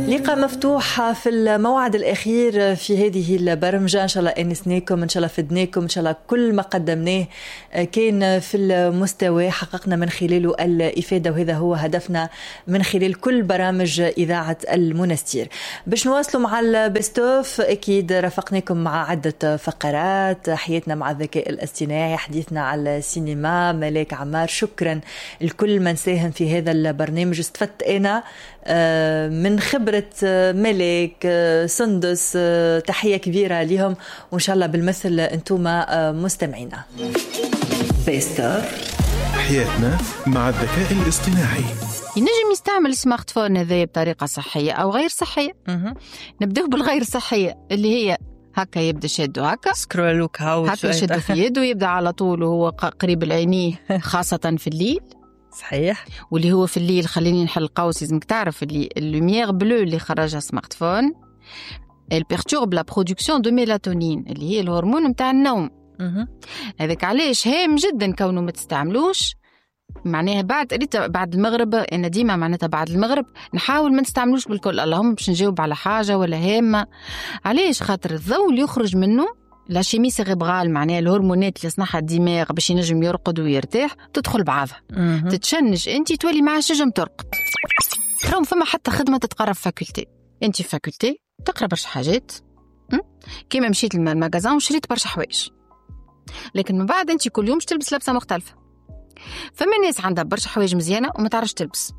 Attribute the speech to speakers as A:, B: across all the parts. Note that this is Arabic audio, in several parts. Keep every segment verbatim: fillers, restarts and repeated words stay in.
A: لقاء مفتوح في الموعد الأخير في هذه البرمجة. إن شاء الله أنسناكم، إن شاء الله فدناكم، إن شاء الله كل ما قدمناه كان في المستوى حققنا من خلاله الإفادة، وهذا هو هدفنا من خلال كل برامج إذاعة المنستير. باش نواصلوا مع البستوف أكيد رافقناكم مع عدة فقرات، حياتنا مع الذكاء الاصطناعي، حديثنا على السينما، ملاك عمار. شكرا لكل من ساهم في هذا البرنامج. استفدت أنا من خبرة ملاك، سندس، تحية كبيرة لهم، وإن شاء الله بالمثل أنتوما مستمعينا. بيستوف
B: حياتنا مع الذكاء الاصطناعي.
C: ينجم يستعمل السمارت فون هذا بطريقة صحية أو غير صحية. نبدأ بالغير صحية اللي هي هكا يبدأ شده هكا
A: سكرولوك
C: هكا يشده في يده ويبدأ على طول وهو قريب العينيه، خاصة في الليل.
A: صحيح.
C: واللي هو في الليل خليني نحل قوس، لازمك تعرف اللي اللوميير بلو اللي خرجها سمارت فون البيرتورب لا برودكسيون دو ميلاتونين اللي هي الهرمون متاع النوم. هذاك علاش هام جدا كونه ما تستعملوش. معناها بعد قريت بعد المغرب، انا ديما معناتها بعد المغرب نحاول ما نستعملوش بالكل. اللهم باش نجاوب على حاجه ولا هامه، علاش؟ خاطر الضوء اللي يخرج منه لا شيمي سيريبرال، معناها الهرمونات اللي يصنعها الدماغ باش ينجم يرقد ويرتاح تدخل بعضها، تتشنج انت تولي معها شجم ترقد. راهم فما حتى خدمه تتقرب فاكولتي، انت فاكولتي تقرا برشا حاجات كيما مشيت للمغازان وشريت برشا حوايج، لكن من بعد انت كل يوم تلبس لبسه مختلفه. فما ناس عندها برشا حوايج مزيانه وما تعرفش تلبس.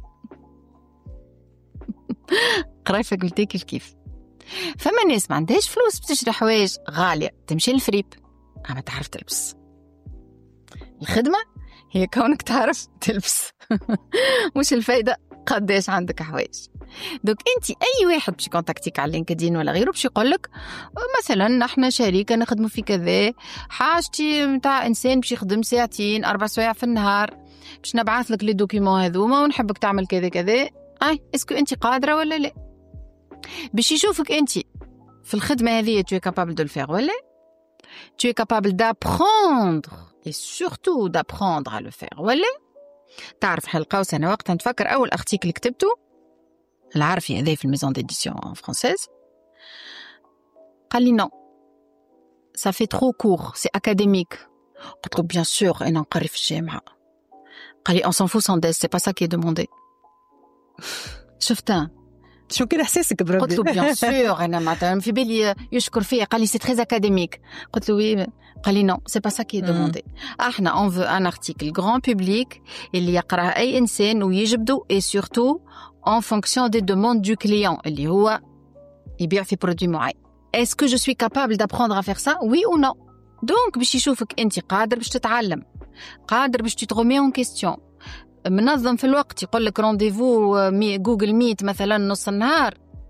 C: قراي فاكولتي كيف كيف. فما ناس ما عندهاش فلوس بتشتري حوايج غاليه، تمشي للفريب اما تعرف تلبس. الخدمه هي كونك تعرف تلبس. مش الفايده قداش عندك حوايج. دوك انت اي واحد باش يكونتاكتيك على لينكدين ولا غيره باش يقول لك مثلا احنا شركه نخدموا في كذا، حاجتي نتاع انسان باش يخدم ساعتين اربع سوايع في النهار، باش نبعث لك لي دوكيومون هذوما ونحبك تعمل كذا كذا. اي اسكو انت قادره ولا لا؟ باش يشوفك انت في الخدمه هذه tu es capable de le faire ولا tu es capable d'apprendre et surtout d'apprendre à le faire ولا. تعرف حلقه انا وقتها نتفكر اول ارتيكل كتبته العرفي هذا في الميزون ديديسيون فرانسيز، قال لي نو ça fait trop court c'est académique. قلت له bien sûr انا نقري في الجامعه. قال لي on s'en fout sans des c'est pas ça qui est demandé. شفتها
A: شو كان احساسك بربي؟
C: قلت له بيان سور انا ما في بالي يشكر فيا. قال لي سي تري اكاديميك. قلت له وي. قال لي نو سي با سا كي دوموندي. احنا اون فو ان ارتيكل غران بوبليك اللي يقراه اي انسان ويجبدو اي سورتو en fonction des demandes du client اللي هو يبيع في برودوي معين. est-ce que je suis capable d'apprendre à faire ça oui ou non. donc باش يشوفك انت قادر باش تتعلم، قادر باش تتغمي en question، منظم في الوقت. يقول لك رونديفو مي جوجل ميت مثلا نص النهار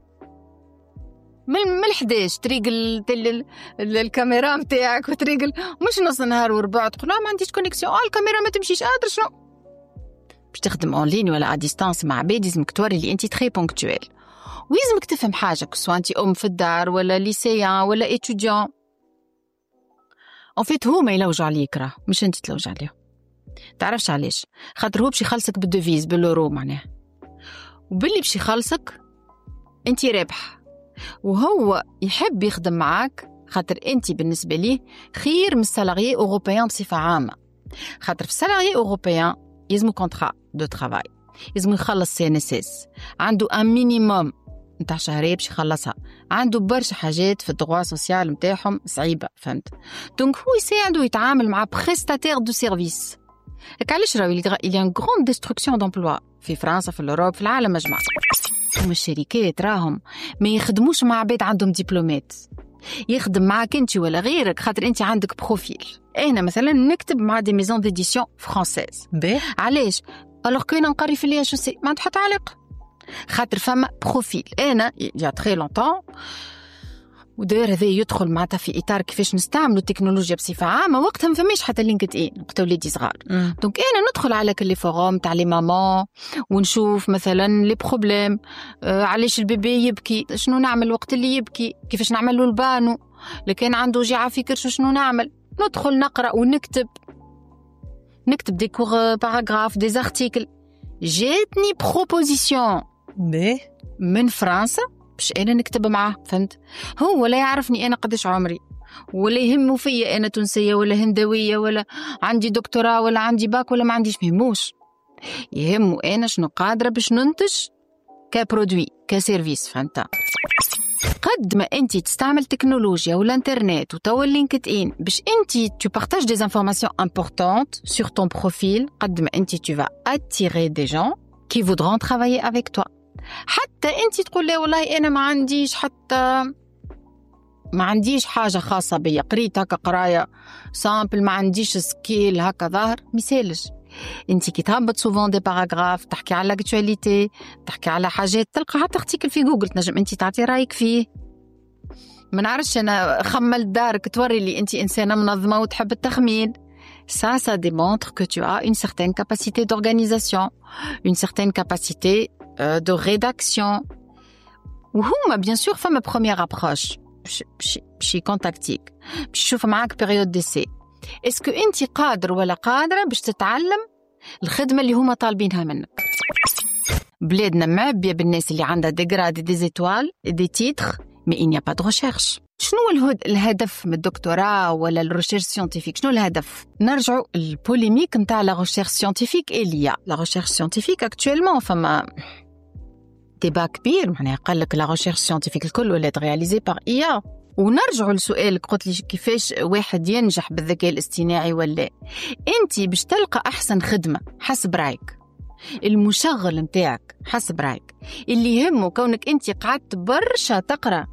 C: من من الحداش تريقل الكاميرا نتاعك وتريقل مش نص النهار وربع تقول ما عنديش كونيكسيون اه الكاميرا ما تمشيش قادر شنو باش تخدم اون لين ولا ا ديستانس مع عباد. لازمك توري اللي انت تري بونكتويل ولازمك تفهم حاجه سواء انت ام في الدار ولا ليسيان ولا ايتوديون. ان فيت هما يلوجوا عليك راه مش انت تلوج عليهم. تعرفش علاش؟ خاطر هو باش يخلصك بالديفيز بالورو معناها، وباللي باش يخلصك انت رابح، وهو يحب يخدم معاك خاطر انت بالنسبه ليه خير من السالاريي اوروبيان بصفه عامه. خاطر في السالاريي اوروبيان يلزمو كونترا دو ترافاي، يلزمو يخلص سي ان اس اس، عنده ان مينيموم نتاع شهريه باش يخلصها، عنده برشا حاجات في الدغوا سوسيال نتاعهم صعيبه، فهمت؟ دونك هو يساعدو يتعامل مع بريستاتير دو سيرفيس. هكا علاش راهو il y a une grande destruction d'emploi في فرنسا في الأوروب في العالم مجمع. هم الشركات راهم ما يخدموش مع عباد عندهم دبلومات، يخدم معك انت ولا غيرك خاطر انت عندك بروفيل. انا مثلا نكتب مع دي ميزون ديديسيون فرانسيز. علاش؟ الوغ كنا نقري في اللي شو سي ما تحط علاقه خاطر فما بروفيل. انا يا تري لونطون وداير هذا يدخل معناتها في اطار كيفاش نستعملوا التكنولوجيا بصفه عامه. وقتها ما فماش حتى لينكد ان وقت ولادي صغار، دونك انا ندخل على كل لي فوروم تاع لي مامان ونشوف مثلا لي بروبليم، آه علاش البيبي يبكي، شنو نعمل وقت اللي يبكي، كيفاش نعمل له البانو، لكن عنده وجيعه في كرشو شنو نعمل. ندخل نقرا ونكتب نكتب دي كور باراغراف دي زارتيكل. جاتني بروبوزيسيون من فرنسا باش أنا نكتب معاه، فهمت؟ هو لا يعرفني أنا قديش عمري، ولا يهمه فيا أنا تونسية ولا هندوية ولا عندي دكتوراه ولا عندي باك ولا ما عنديش، مهموش. يهمه أنا شنو قادرة باش ننتج كبرودوي كسيرفيس، فهمت؟ قد ما أنت تستعمل تكنولوجيا والإنترنت وتوا اللينكد إن باش أنت tu partages des informations importantes sur ton profil، قد ما أنت tu vas attirer des gens qui voudront travailler avec toi. حتى أنت تقول لي والله أنا ما عنديش حتى ما عنديش حاجة خاصة بيا، قريت هكا قراية سامبل، ما عنديش سكيل هكا ظاهر، مثالش. انت كي تهبط سوفون دي باراغراف تحكي على الاكتواليتي، تحكي على حاجات، تلقى حتى ارتيكل في جوجل تنجم انت تعطي رايك فيه. ما نعرفش انا خمل دارك توري لي انت انسانه منظمه وتحب التخمين. ça ça démontre que tu as une certaine capacité d'organisation, une certaine capacité euh, de rédaction. وهما bien sûr فما première approche باش باش يكونتاكتيك، باش يشوف معاك بيريود ديسي. اسكو انت قادر ولا قادره باش تتعلم الخدمه اللي هما طالبينها منك؟ بلادنا معبيه بالناس اللي عندها دي غراد دي زيتوال دي تيتر مي il n'y a pas de recherche. شنو الهد... الهدف من الدكتوراه ولا الريشيرش سيانتيفيك؟ شنو الهدف؟ نرجعوا البوليميك نتاع لا ريشيرش سيانتيفيك إليا لا ريشيرش سيانتيفيك اكطويلمون فما ديبا كبير، معناها قال لك لا ريشيرش سيانتيفيك الكل ولات رياليزي بار إي آ. ونرجعوا لسؤالك قلت لي كيفاش واحد ينجح بالذكاء الاصطناعي ولا انت باش تلقى احسن خدمه حسب رايك، المشغل نتاعك حسب رايك، اللي يهمه كونك انت قعدت برشا تقرا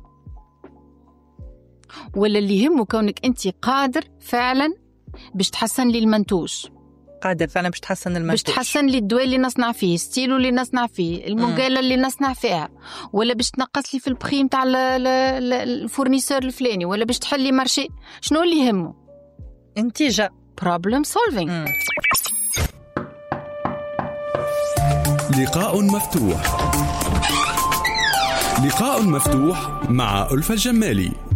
C: ولا اللي يهمه كونك انت قادر فعلا باش تحسن لي المنتوج،
A: قادر فعلا باش تحسن المنتوج،
C: باش تحسن لي الدواء اللي نصنع فيه، ستيلو اللي نصنع فيه، المقاله اللي نصنع فيها، ولا باش تنقص لي في البريم تاع الفورنيسور الفلاني، ولا باش تحل لي مارشي. شنو اللي يهمه؟
A: انتاج،
C: بروبلم سولفينغ.
B: لقاء مفتوح. لقاء مفتوح مع ألفة الجمالي.